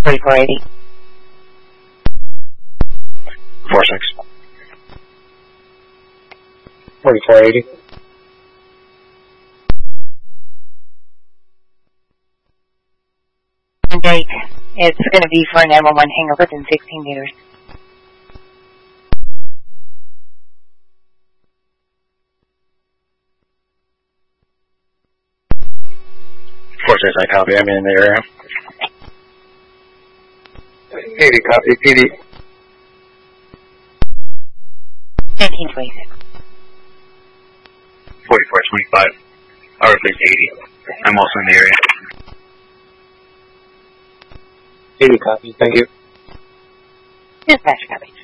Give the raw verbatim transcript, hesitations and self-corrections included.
forty-four eighty. four six. forty-four eighty. Date. It's going to be for a nine one one hangar within sixteen meters. four six, I copy. I'm in the area. eighty, copy. eighty. nineteen twenty-six. forty-four twenty-five. I'll replace eighty. I'm also in the area. eighty, copy. Thank you. Dispatch, copy.